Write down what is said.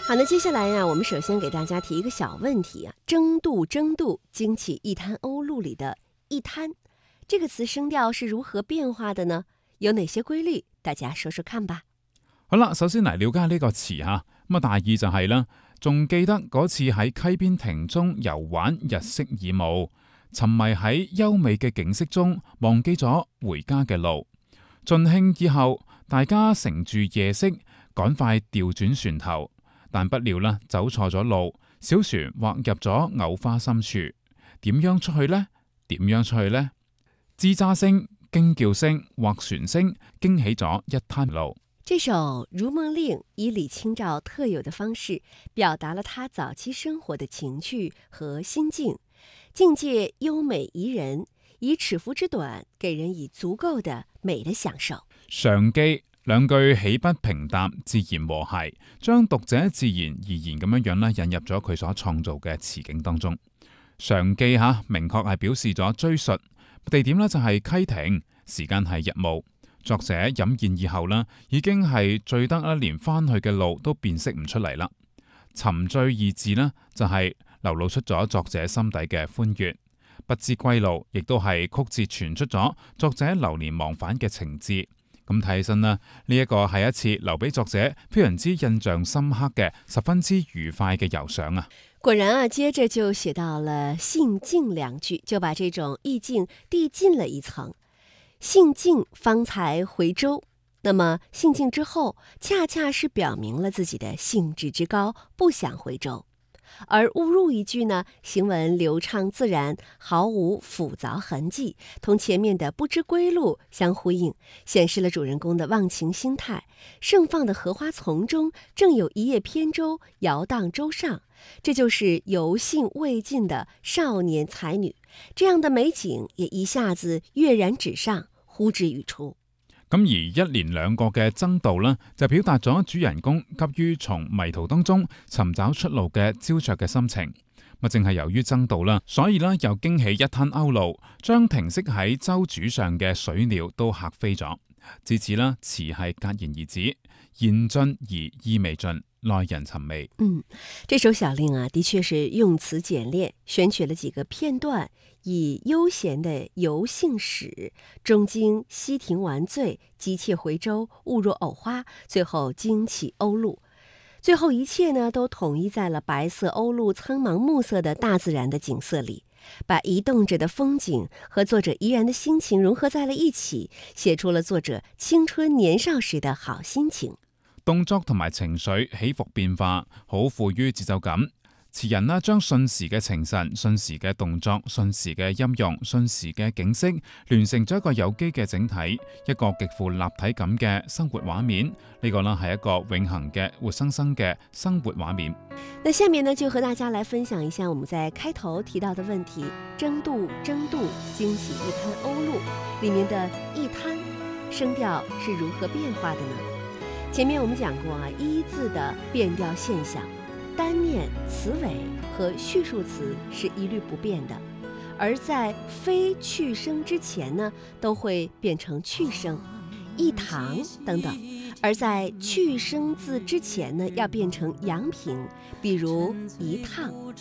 好，那接下来呀，我们首先给大家提一个小问题啊，争渡，惊起一滩鸥鹭里的一滩，这个詞聲調是如何變化的呢？有哪些規律？大家說說看吧。 好啦，首先嚟了解呢個詞吓，咁大意就係啦，仲記得嗰次喺溪邊亭中遊玩，日色已暮，沉迷喺優美嘅景色中，忘記咗回家嘅路。盡興以後，大家乘住夜色，趕快調轉船頭，但不料啦，走錯咗路，小船劃入咗藕花深處。點樣出去呢？吱喳聲、驚叫聲、劃船聲，驚起咗一灘路。 這首《如夢令》以李清照特有的方式，表達了他早期生活的情趣和心境，境界優美宜人，以尺幅之短，給人以足夠的美的享受。 常記兩句豈不平淡，自然和諧，將讀者自然而然咁樣啦引入咗佢所創造嘅詞境當中。常記明確係表示咗追述，地點呢就係溪亭，時間係日暮。作者飲宴以後呢，已經係醉得連翻去嘅路都辨識唔出嚟啦。沉醉二字呢，就係流露出咗作者心底嘅歡悅。不知歸路，亦都係曲折傳出咗作者流連忘返嘅情致。咁睇起身呢，呢一個係一次留俾作者非常之印象深刻嘅、十分之愉快嘅遊賞啊！ 果然啊，接着就寫到了興盡兩句，就把這種意境遞進了一層。興盡方才回舟，那麼興盡之後，恰恰是表明了自己的興致之高，不想回舟。而誤入一句呢，行文流暢自然，毫無複雜痕跡，同前面的不知歸路相呼應，顯示了主人公的忘情心態。盛放的荷花叢中，正有一葉扁舟搖蕩舟上，這就是遊興未盡的少年才女。這樣的美景也一下子躍然紙上，呼之欲出。 咁而一連兩個嘅爭渡呢，就表達咗主人公急於從迷途當中尋找出路嘅焦灼嘅心情。正係由於爭渡啦，所以呢又驚起一灘鷗鷺，將停息喺舟主上嘅水鳥都嚇飛咗。至此啦，詞係戛然而止，言盡而意未盡，耐人尋味。 這首小令啊，的確是用詞簡練，選取了幾個片段，以悠閒的遊興史，中經溪亭玩醉，急切回舟，誤入藕花，最後驚起鷗鷺。最後一切呢，都統一在了白色鷗鷺蒼茫暮色的大自然的景色裡，把移動着的風景和作者怡然的心情融合在了一起，寫出了作者青春年少時的好心情。 動作同埋情緒起伏變化，好富於節奏感。詞人呢將瞬時嘅情神、瞬時嘅動作、瞬時嘅音用、瞬時嘅景色，聯成咗一個有機嘅整體，一個極富立體感嘅生活畫面。呢個呢係一個永恆嘅活生生嘅生活畫面。 那下面呢就和大家來分享一下我們在開頭提到的問題：爭渡，驚起一灘鷗鷺，裡面的一灘聲調是如何變化的呢？前面我們講過啊，一字的變調現象。單面詞尾和敘述詞是一律不變的，而在非去聲之前呢，都會變成去聲，一堂等等；而在去聲字之前呢，要變成陽平，比如一趟。